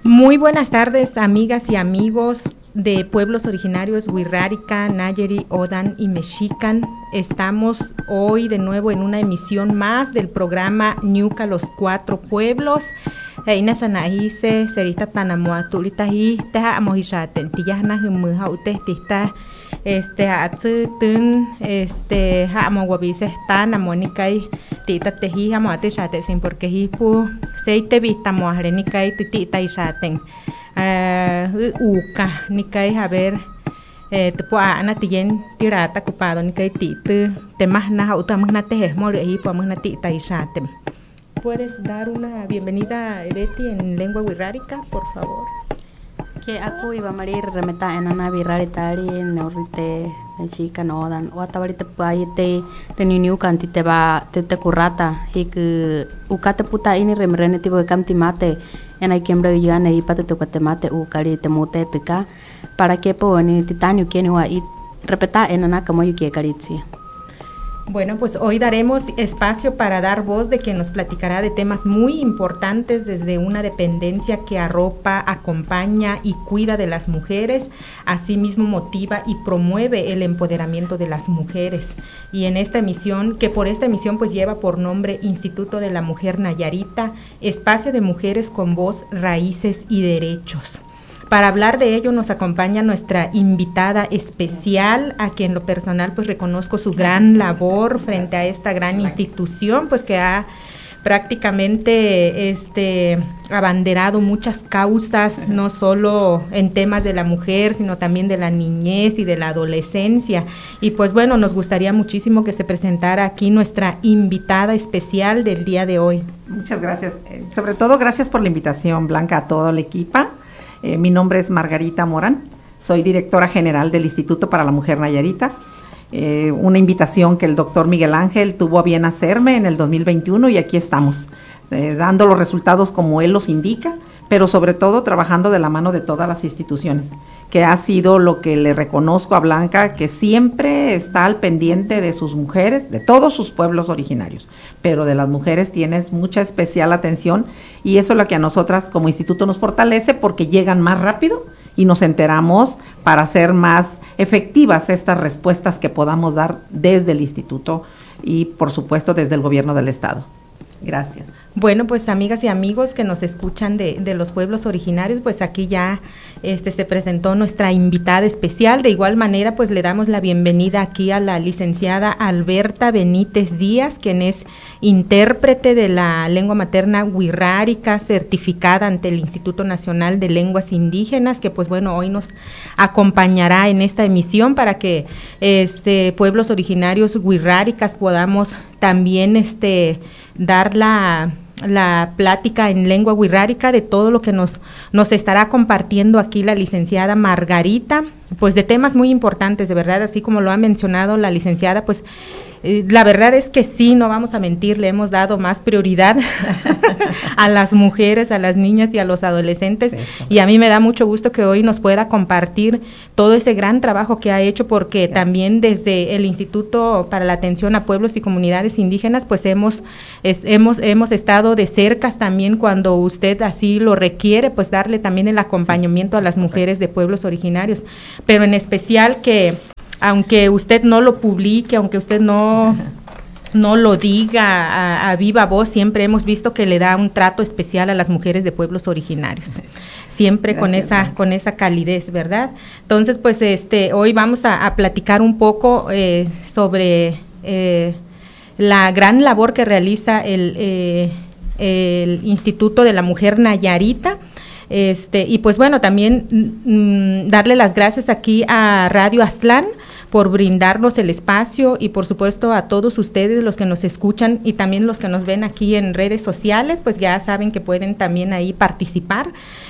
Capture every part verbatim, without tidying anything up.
Muy buenas tardes, amigas y amigos de pueblos originarios Wixárika, Nayeri, Odan y Mexican. Estamos hoy de nuevo en una emisión más del programa Ñuka Los Cuatro Pueblos. Ina Sanahice, Serita Tanamoatulita y Teja Amohishaten, Tiyana Humuja Utestista, este Atzutun, este Hamoguabice, Tana Monicay, Tita Teji, Amoate Shatesin, porque Hipu, Seite Vista Moarenicay, Tita y Shaten, Uka, Nicay, a ver. Eh, te puedo ana tiyen tirata ocupado ni que tite te más na utamos na te mole y podemos na tita y shatem. ¿Puedes dar una bienvenida a Betty en lengua wixárika, por favor? Que aku iba marir remeta en ana wixáritari neurite chica no dan o atabarite paite renuniu kanti te va te te currata y que ukate puta ini remrene tipo de camtimate en hay quembre yana y pate to mate ukari te mute tika para que po ni titanio que no y repeta en ana como yo que caritzi. Bueno, pues hoy daremos espacio para dar voz de quien nos platicará de temas muy importantes desde una dependencia que arropa, acompaña y cuida de las mujeres, asimismo motiva y promueve el empoderamiento de las mujeres. Y en esta emisión, que por esta emisión pues lleva por nombre Instituto de la Mujer Nayarita, espacio de mujeres con voz, raíces y derechos. Para hablar de ello nos acompaña nuestra invitada especial, a quien en lo personal pues reconozco su gran labor frente a esta gran institución, pues que ha prácticamente este abanderado muchas causas, no solo en temas de la mujer, sino también de la niñez y de la adolescencia. Y pues bueno, nos gustaría muchísimo que se presentara aquí nuestra invitada especial del día de hoy. Muchas gracias, eh, sobre todo gracias por la invitación, Blanca, a todo el equipo. Eh, mi nombre es Margarita Morán, soy directora general del Instituto para la Mujer Nayarita, eh, una invitación que el doctor Miguel Ángel tuvo a bien hacerme en el dos mil veintiuno y aquí estamos, eh, dando los resultados como él los indica, pero sobre todo trabajando de la mano de todas las instituciones, que ha sido lo que le reconozco a Blanca, que siempre está al pendiente de sus mujeres, de todos sus pueblos originarios, pero de las mujeres tienes mucha especial atención y eso es lo que a nosotras como instituto nos fortalece porque llegan más rápido y nos enteramos para hacer más efectivas estas respuestas que podamos dar desde el instituto y por supuesto desde el gobierno del estado. Gracias. Bueno, pues amigas y amigos que nos escuchan de, de los pueblos originarios, pues aquí ya este se presentó nuestra invitada especial. De igual manera, pues le damos la bienvenida aquí a la licenciada Alberta Benítez Díaz, quien es intérprete de la lengua materna wixárika, certificada ante el Instituto Nacional de Lenguas Indígenas, que pues bueno, hoy nos acompañará en esta emisión para que este pueblos originarios wixárikas podamos también este dar la la plática en lengua wixárika de todo lo que nos nos estará compartiendo aquí la licenciada Margarita, pues de temas muy importantes, de verdad, así como lo ha mencionado la licenciada, pues eh, la verdad es que sí, no vamos a mentir, le hemos dado más prioridad a las mujeres, a las niñas y a los adolescentes, sí, y a mí me da mucho gusto que hoy nos pueda compartir todo ese gran trabajo que ha hecho, porque sí, también desde el Instituto para la Atención a Pueblos y Comunidades Indígenas, pues hemos es, hemos hemos estado de cerca también cuando usted así lo requiere, pues darle también el acompañamiento a las mujeres de pueblos originarios, pero en especial que aunque usted no lo publique, aunque usted no no lo diga a, a viva voz, siempre hemos visto que le da un trato especial a las mujeres de pueblos originarios, siempre Gracias, con esa ¿no? con esa calidez, ¿verdad? Entonces, pues este hoy vamos a, a platicar un poco eh, sobre eh, la gran labor que realiza el eh, el Instituto de la Mujer Nayarita. Este, y pues bueno, también mm, darle las gracias aquí a Radio Aztlán por brindarnos el espacio y por supuesto a todos ustedes los que nos escuchan y también los que nos ven aquí en redes sociales, pues ya saben que pueden también ahí participar,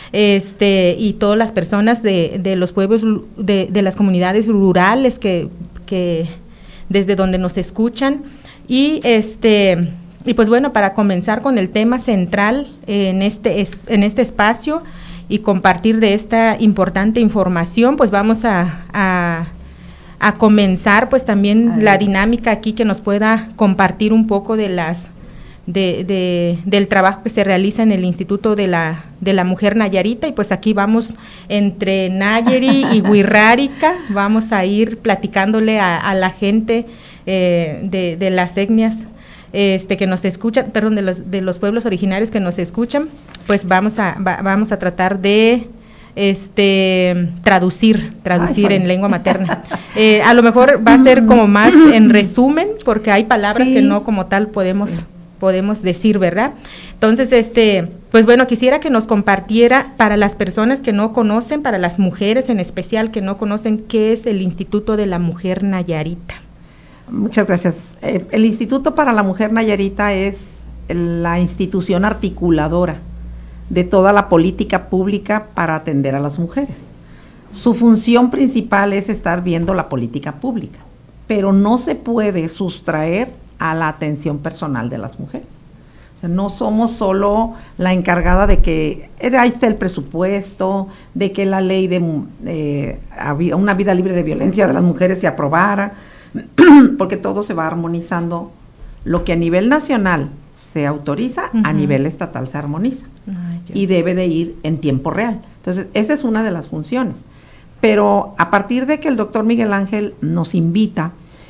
este y todas las personas de, de los pueblos, de, de las comunidades rurales que, que desde donde nos escuchan y este y pues bueno, para comenzar con el tema central en este en este espacio y compartir de esta importante información, pues vamos a, a, a comenzar pues también la dinámica aquí que nos pueda compartir un poco de las de, de, del trabajo que se realiza en el Instituto de la, de la Mujer Nayarita, y pues aquí vamos entre Nayeri y Wixárika, vamos a ir platicándole a, a la gente eh, de, de las etnias este, que nos escuchan, perdón, de los, de los pueblos originarios que nos escuchan, pues vamos a, va, vamos a tratar de este traducir, traducir Ay, en lengua materna. Eh, a lo mejor va a ser como más en resumen, porque hay palabras sí. que no como tal podemos... Sí. podemos decir, ¿verdad? Entonces, este, pues bueno, quisiera que nos compartiera para las personas que no conocen, para las mujeres en especial que no conocen, ¿qué es el Instituto de la Mujer Nayarita? Muchas gracias. Eh, el Instituto para la Mujer Nayarita es la institución articuladora de toda la política pública para atender a las mujeres. Su función principal es estar viendo la política pública, pero no se puede sustraer a la atención personal de las mujeres. O sea, no somos solo la encargada de que ahí está el presupuesto, de que la ley de eh, una vida libre de violencia de las mujeres se aprobara, porque todo se va armonizando. Lo que a nivel nacional se autoriza, uh-huh. a nivel estatal se armoniza. Ay, y debe de ir en tiempo real. Entonces, esa es una de las funciones. Pero a partir de que el doctor Miguel Ángel nos invita,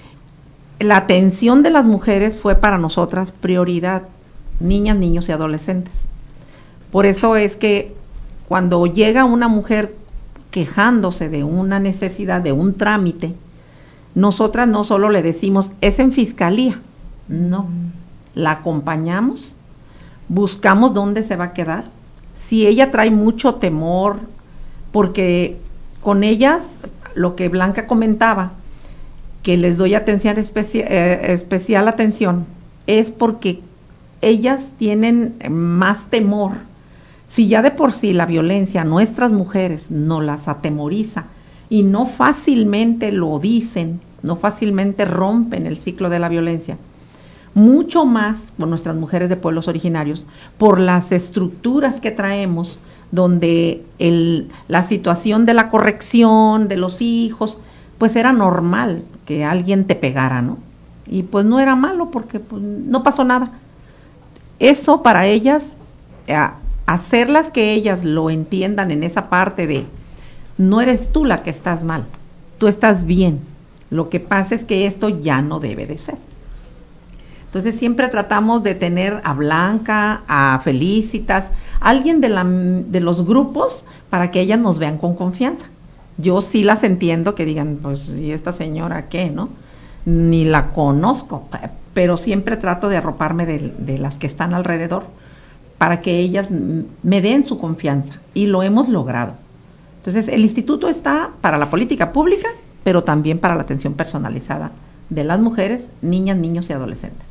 la atención de las mujeres fue para nosotras prioridad, niñas, niños y adolescentes. Por eso es que cuando llega una mujer quejándose de una necesidad, de un trámite, nosotras no solo le decimos, es en fiscalía, no, mm. la acompañamos, buscamos dónde se va a quedar. Si ella trae mucho temor, porque con ellas, lo que Blanca comentaba, que les doy atención especi- eh, especial atención, es porque ellas tienen más temor. Si ya de por sí la violencia a nuestras mujeres no las atemoriza y no fácilmente lo dicen, no fácilmente rompen el ciclo de la violencia, mucho más con nuestras mujeres de pueblos originarios, por las estructuras que traemos, donde el, la situación de la corrección de los hijos, pues era normal que alguien te pegara, ¿no? Y pues no era malo porque pues, no pasó nada. Eso para ellas, eh, hacerlas que ellas lo entiendan en esa parte de, no eres tú la que estás mal, tú estás bien, lo que pasa es que esto ya no debe de ser. Entonces siempre tratamos de tener a Blanca, a Felicitas, alguien de, la, de los grupos para que ellas nos vean con confianza. Yo sí las entiendo que digan, pues, ¿y esta señora qué, no? Ni la conozco, pero siempre trato de arroparme de, de las que están alrededor para que ellas me den su confianza, y lo hemos logrado. Entonces, el instituto está para la política pública, pero también para la atención personalizada de las mujeres, niñas, niños y adolescentes.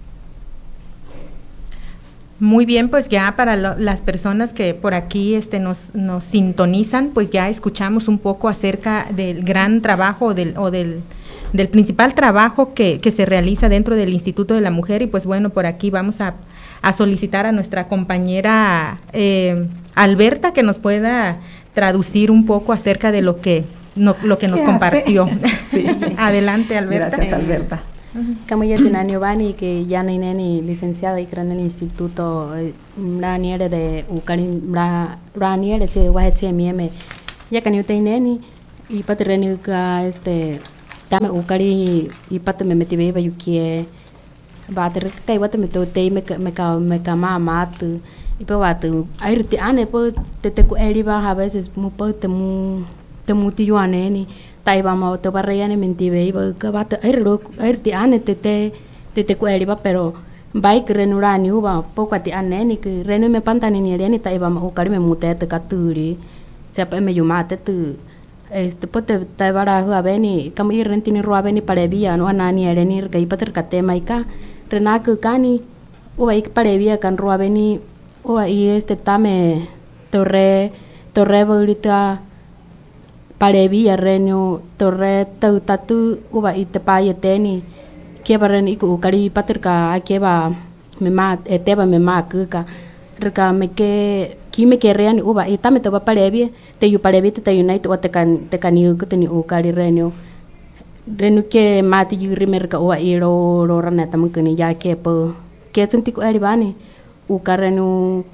Muy bien, pues ya para lo, las personas que por aquí este, nos, nos sintonizan, pues ya escuchamos un poco acerca del gran trabajo del, o del, del principal trabajo que, que se realiza dentro del Instituto de la Mujer, y pues bueno, por aquí vamos a, a solicitar a nuestra compañera eh, Alberta que nos pueda traducir un poco acerca de lo que, no, lo que nos compartió. Sí. Adelante, Alberta. Gracias, Alberta. Como ya tiene Giovanni, que ya ni neni licenciada y en el instituto Raniere de Ucarin Raniere se va a hacer mieme ya que ni tiene neni y para tener que este dame Ucari y para me metí beba yukie va a tener que iba a me tote me me ca me cama matu y para va tu air te ane pues te te eriba a veces mu pues te mu te mutio aneni tai vamos te barriane mentive iba que va te air air te ane te te te te eriba pero vai que renurani uba poco ti aneni que renu me pantani ni reni tai vamos Ucari me mute te caturi siapa me yumate tu este pote tai bara hu aveni kam ir rentini ru aveni parevia no anani ereni que ipa terkate maika renaku kani uba ik parevia kan ru aveni uba y este tame torre torre bolita parevia renio torre tau tatu uba ite payeteni que barren iku Ucari paterka akeba me ma eteba me ma kuka reka me que kime que rean uba y tame toba parevia te yu parevia te unite o te kan te kaniu que teni Ucari renio renu que mati yu rimerka uba iro ro raneta mukini ya que po que senti ku eribani u karenu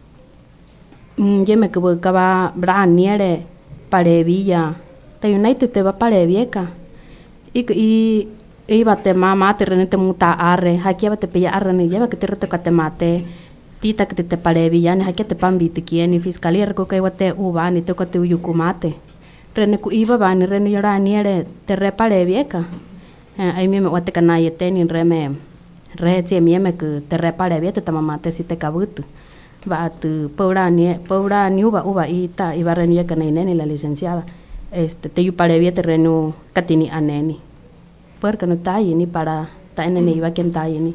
yeme que buscaba bran niere pare villa te united te va pare vieca y y iba te mama te renete muta arre hakia te pilla arre ni lleva que te rete te mate tita que te pare villa ni hakia te pambi te kieni fiscalia reko kai wate u bani te ko te yukumate rene ku iba bani rene yora niere te repare vieca ai mi me wate kana yete ni reme re tie mi me que te repare vieca te mama te si te kabutu va tu paura ni paura ni uva uva ita iba renia que nene la licenciada este te yu pare vieca renu katini aneni porque no está ahí ni para ta nene iba quien está ahí ni.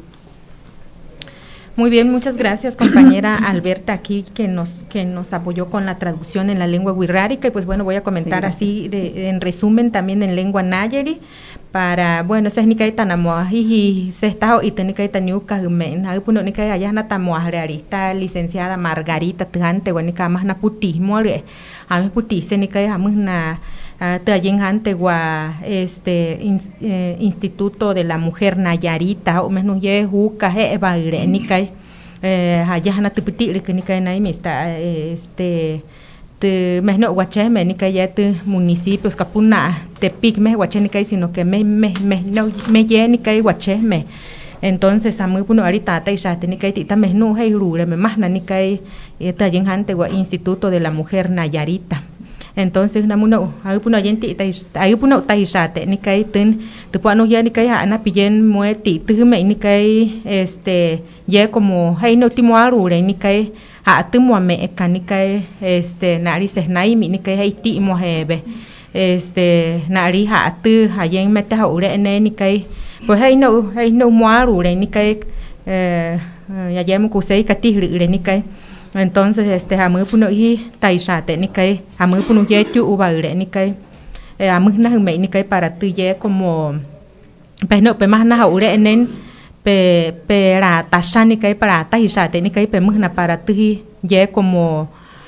Muy bien, muchas gracias compañera Alberta aquí que nos que nos apoyó con la traducción en la lengua wixárika y pues bueno voy a comentar sí, así de, en resumen también en lengua nayari para bueno se ni kai tanamoaji se está y teni kai taniuka men ha puno ni kai allá na tamoarista licenciada Margarita Tante bueno ka más na putismo re a mí putise ni kai amus na tayen ante gua este in, eh, Instituto de la Mujer Nayarita o menos ye juca he bagre ni kai eh allá na tupiti ni kai na mista este te mehno guache me ni kai ya te municipios capuna te pic me guache ni kai sino que me me me no me ye ni kai guache me entonces a muy puno ahorita ta isha te ni kai tita mehno hey rure me más na ni kai tayen ante gua Instituto de la Mujer Nayarita. Entonces namuno ay puno yenti ay puno taishate ni kai ten te puano ya ni kai ana pillen mueti tu me ni kai este ye como hey no timo arure ni kai a timo me ni kai este nari se nai mi ni kai hey timo hebe este nari ha tu hayen mete haure ne ni kai pues hey no hey no mo arure ni kai eh ya yemo kusei katihre ni kai. Entonces este amu puno hi taishate ni kai amu puno ye tu ubaire ni kai eh amu na me ni kai para tu ye como pe no pe más na haure enen pe pe ra tasha ni kai para taishate ni kai pe mu na para tu ye como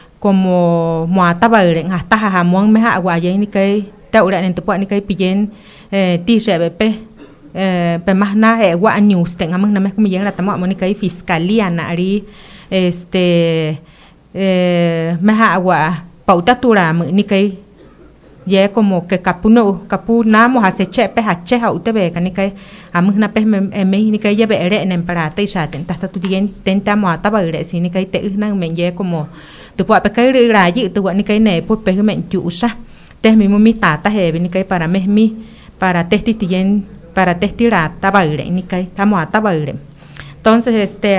como muata baire hasta hamon me ha agua ye ni kai ta ura en tu ni kai pillen eh ti se pe eh pe más na e wa news tengamos na me como ye la tamo ni kai fiscalía na ari este eh meja agua pauta tura ni kai ye como que capuno capuna hace chepe hache ha utebe ni kai amna pe me ni kai ye bere en para te sha ten ta tu dien tenta mo ta bare si ni kai te na men ye como tu pa pe kai ra yi tu ni kai ne pu pe men chu sa te mi mi ta ta he ni kai para me mi para testi tien para testira ta bare ni kai ta mo ta bare. Entonces, este,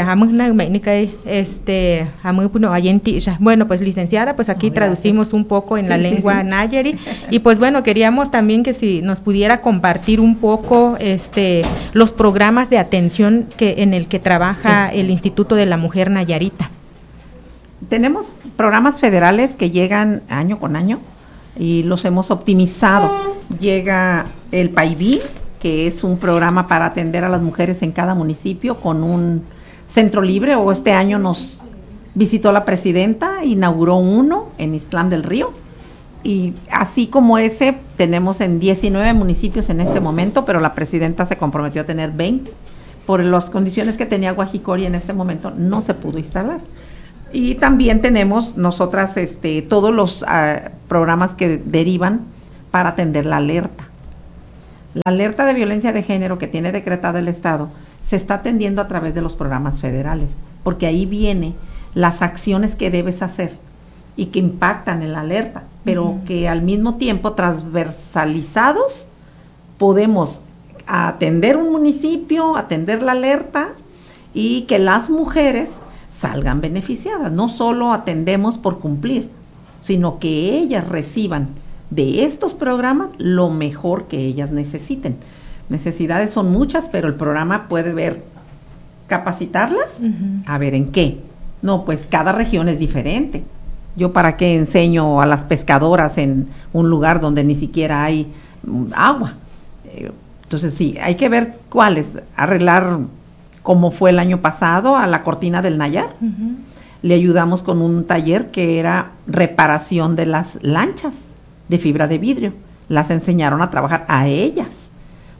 este, bueno, pues licenciada, pues aquí traducimos un poco en la lengua nayari y pues bueno, queríamos también que si nos pudiera compartir un poco, este, los programas de atención que en el que trabaja sí. el Instituto de la Mujer Nayarita. Tenemos programas federales que llegan año con año y los hemos optimizado. Llega el PAIBI, que es un programa para atender a las mujeres en cada municipio con un centro libre, o este año nos visitó la presidenta, inauguró uno en Islán del Río, y así como ese tenemos en diecinueve municipios en este momento, pero la presidenta se comprometió a tener veinte, por las condiciones que tenía Guajicori en este momento no se pudo instalar. Y también tenemos nosotras este todos los uh, programas que derivan para atender la alerta. La alerta de violencia de género que tiene decretada el Estado se está atendiendo a través de los programas federales, porque ahí viene las acciones que debes hacer y que impactan en la alerta, pero uh-huh. que al mismo tiempo transversalizados podemos atender un municipio, atender la alerta y que las mujeres salgan beneficiadas. No solo atendemos por cumplir, sino que ellas reciban de estos programas lo mejor que ellas necesiten. Necesidades son muchas, pero el programa puede ver, capacitarlas, uh-huh. a ver en qué. No, pues cada región es diferente. Yo para qué enseño a las pescadoras en un lugar donde ni siquiera hay um, agua. Eh, entonces sí, hay que ver cuáles, arreglar como fue el año pasado a la Cortina del Nayar. Uh-huh. Le ayudamos con un taller que era reparación de las lanchas de fibra de vidrio. Las enseñaron a trabajar a ellas,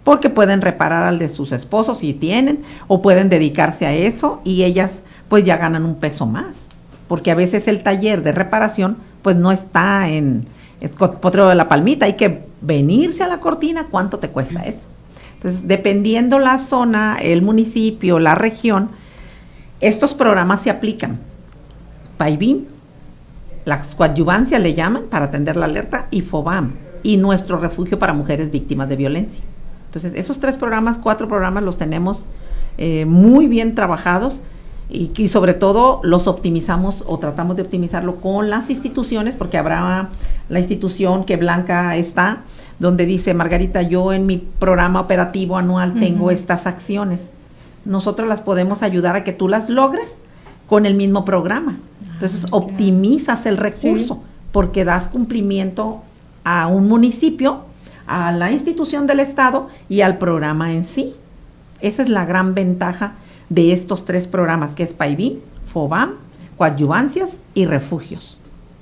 porque pueden reparar al de sus esposos si tienen, o pueden dedicarse a eso y ellas pues ya ganan un peso más, porque a veces el taller de reparación pues no está en, en Potrero de la Palmita, hay que venirse a la Cortina. ¿Cuánto te cuesta eso? Entonces, dependiendo la zona, el municipio, la región, estos programas se aplican. PAIBIM, la coadyuvancia le llaman para atender la alerta, y FOBAM, y nuestro refugio para mujeres víctimas de violencia. Entonces, esos tres programas, cuatro programas los tenemos eh, muy bien trabajados, y, y sobre todo los optimizamos o tratamos de optimizarlo con las instituciones, porque habrá la institución que Blanca está, donde dice, Margarita, yo en mi programa operativo anual uh-huh. tengo estas acciones. Nosotros las podemos ayudar a que tú las logres con el mismo programa. Entonces, ah, optimizas el recurso, sí. porque das cumplimiento a un municipio, a la institución del Estado y al programa en sí. Esa es la gran ventaja de estos tres programas, que es PAIBIM, FOBAM, coadyuvancias y refugios.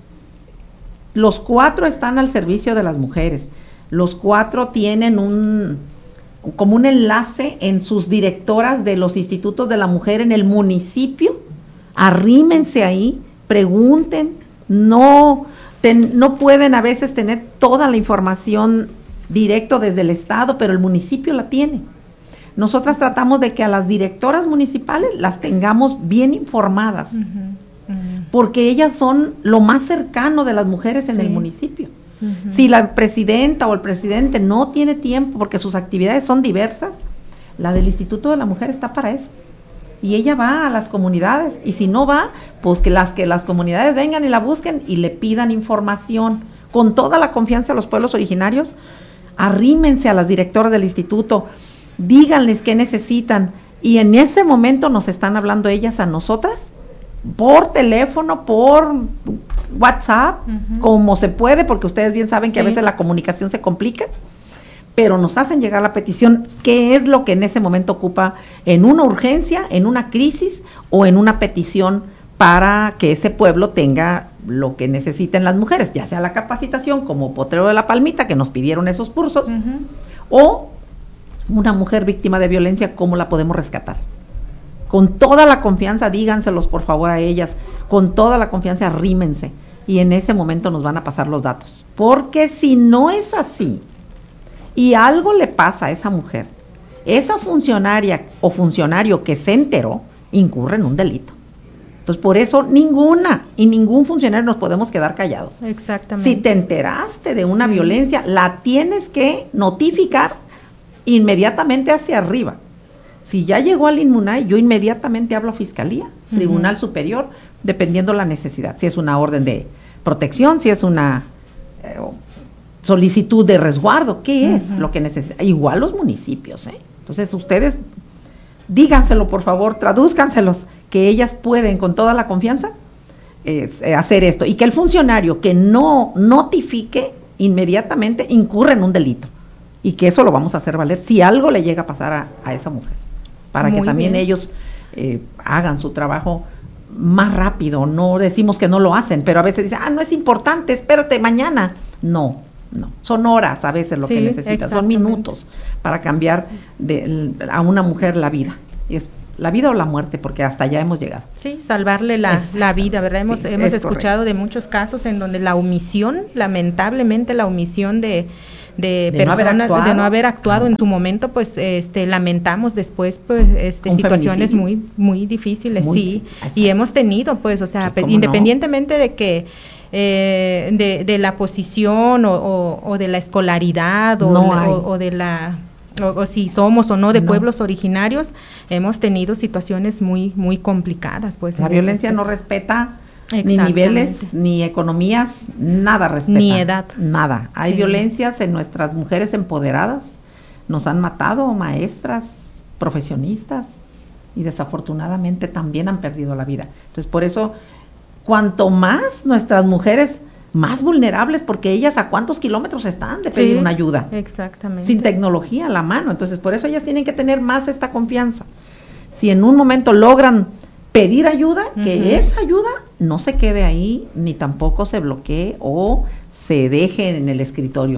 Los cuatro están al servicio de las mujeres. Los cuatro tienen un como un enlace en sus directoras de los institutos de la mujer en el municipio. Arrímense ahí, pregunten, no, ten, no pueden a veces tener toda la información directo desde el Estado, pero el municipio la tiene. Nosotras tratamos de que a las directoras municipales las tengamos bien informadas, uh-huh, uh-huh. porque ellas son lo más cercano de las mujeres en sí. el municipio. Uh-huh. Si la presidenta o el presidente no tiene tiempo porque sus actividades son diversas, la del Instituto de la Mujer está para eso. Y ella va a las comunidades, y si no va, pues que las que las comunidades vengan y la busquen y le pidan información. Con toda la confianza a los pueblos originarios, arrímense a las directoras del instituto, díganles qué necesitan, y en ese momento nos están hablando ellas a nosotras, por teléfono, por WhatsApp, uh-huh. como se puede, porque ustedes bien saben que sí. a veces la comunicación se complica, pero nos hacen llegar la petición, qué es lo que en ese momento ocupa en una urgencia, en una crisis o en una petición para que ese pueblo tenga lo que necesiten las mujeres, ya sea la capacitación, como Potrero de la Palmita, que nos pidieron esos cursos, uh-huh. o una mujer víctima de violencia, ¿cómo la podemos rescatar? Con toda la confianza, díganselos por favor a ellas, con toda la confianza, arrímense, y en ese momento nos van a pasar los datos, porque si no es así, y algo le pasa a esa mujer, esa funcionaria o funcionario que se enteró, incurre en un delito. Entonces, por eso ninguna y ningún funcionario nos podemos quedar callados. Exactamente. Si te enteraste de una sí. violencia, la tienes que notificar inmediatamente hacia arriba. Si ya llegó al INMUNAI, yo inmediatamente hablo a Fiscalía, uh-huh. Tribunal Superior, dependiendo la necesidad. Si es una orden de protección, si es una eh, solicitud de resguardo, ¿qué uh-huh. es lo que necesita? Igual los municipios, ¿eh? Entonces, ustedes díganselo, por favor, tradúzcanselos, que ellas pueden con toda la confianza eh, hacer esto, y que el funcionario que no notifique inmediatamente incurre en un delito, y que eso lo vamos a hacer valer si algo le llega a pasar a, a esa mujer, para Muy que también bien. ellos eh, hagan su trabajo más rápido. No decimos que no lo hacen, pero a veces dicen, ah, no es importante, espérate mañana. No, no, son horas a veces lo sí, que necesitan, son minutos para cambiar de, a una mujer la vida, y es la vida o la muerte, porque hasta allá hemos llegado. Sí, salvarle la, la vida, ¿verdad? Hemos, sí, hemos escuchado correcto. de muchos casos en donde la omisión, lamentablemente la omisión de de, de personas no de no haber actuado en su momento, pues este lamentamos después pues este Un situaciones feminicidio. muy muy difíciles, muy, sí, exacto. y hemos tenido pues, o sea, sí, independientemente no? de que eh, de, de la posición o, o, o de la escolaridad o, no o, o de la o, o si somos o no de no. pueblos originarios, hemos tenido situaciones muy muy complicadas, pues. La violencia no respeta ni niveles, ni economías, nada respeta. Ni edad. Nada. Hay sí. violencias en nuestras mujeres empoderadas, nos han matado maestras, profesionistas, y desafortunadamente también han perdido la vida. Entonces, por eso, cuanto más nuestras mujeres, más vulnerables, porque ellas a cuántos kilómetros están de pedir sí, una ayuda. Exactamente. Sin tecnología a la mano. Entonces, por eso ellas tienen que tener más esta confianza. Si en un momento logran pedir ayuda, que uh-huh. esa ayuda no se quede ahí, ni tampoco se bloquee o se deje en el escritorio.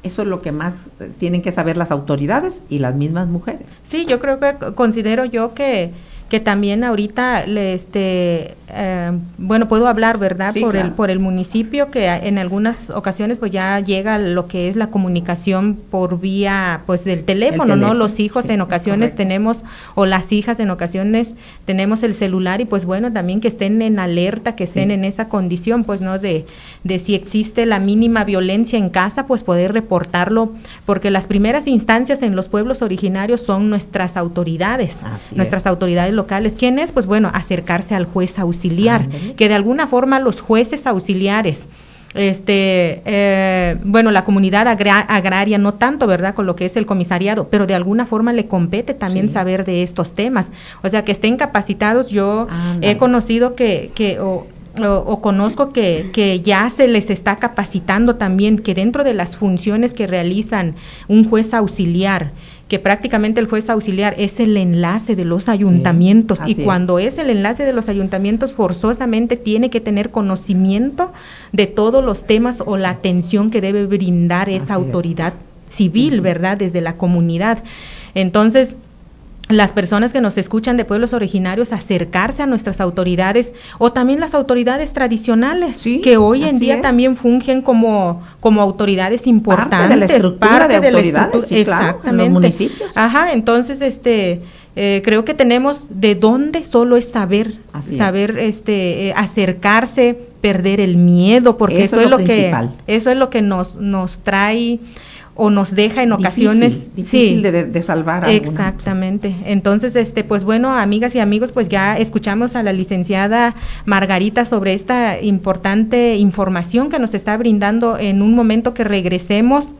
Eso es lo que más eh, tienen que saber las autoridades y las mismas mujeres. Sí, yo creo que considero yo que que también ahorita le, este eh, bueno, puedo hablar, ¿verdad? Sí, por claro. el por el municipio, que en algunas ocasiones pues ya llega lo que es la comunicación por vía pues del teléfono, teléfono, ¿no? Los hijos sí, en ocasiones correcto. tenemos, o las hijas en ocasiones tenemos el celular, y pues bueno, también que estén en alerta, que estén Sí. en esa condición, pues, ¿no? De, de si existe la mínima violencia en casa, pues poder reportarlo, porque las primeras instancias en los pueblos originarios son nuestras autoridades, Así nuestras es. autoridades locales. ¿Quién es? Pues bueno, acercarse al juez auxiliar, Ándale. que de alguna forma los jueces auxiliares, este, eh, bueno, la comunidad agra agraria no tanto, ¿verdad?, con lo que es el comisariado, pero de alguna forma le compete también Sí. saber de estos temas, o sea, que estén capacitados. Yo Ándale. he conocido que, que o, o, o conozco que, que ya se les está capacitando también, que dentro de las funciones que realizan un juez auxiliar, que prácticamente el juez auxiliar es el enlace de los ayuntamientos, así y es. cuando es el enlace de los ayuntamientos forzosamente tiene que tener conocimiento de todos los temas o la atención que debe brindar esa Así es. autoridad civil, Sí. ¿verdad?, desde la comunidad. Entonces, las personas que nos escuchan de pueblos originarios, acercarse a nuestras autoridades, o también las autoridades tradicionales, Sí, que hoy en así día es. también fungen como, como autoridades importantes. Parte de la estructura parte de de la autoridades, estructura- sí, claro, en los exactamente. municipios. Ajá, entonces, este, eh, creo que tenemos de dónde solo es saber, Así es. saber, este, eh, acercarse, perder el miedo, porque Eso eso, es es lo lo principal. que, eso es lo que nos, nos trae o nos deja en ocasiones, Difícil, difícil sí, de, de salvar a alguna. exactamente. Entonces, este, pues bueno, amigas y amigos, pues ya escuchamos a la licenciada Margarita sobre esta importante información que nos está brindando. En un momento que regresemos,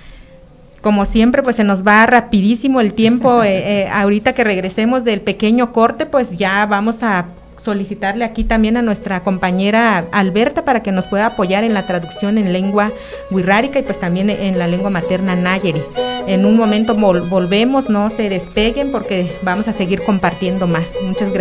como siempre, pues se nos va rapidísimo el tiempo. eh, eh, ahorita que regresemos del pequeño corte, pues ya vamos a solicitarle aquí también a nuestra compañera Alberta para que nos pueda apoyar en la traducción en lengua wixárika y pues también en la lengua materna náyeri. En un momento vol volvemos, no se despeguen porque vamos a seguir compartiendo más. Muchas gracias.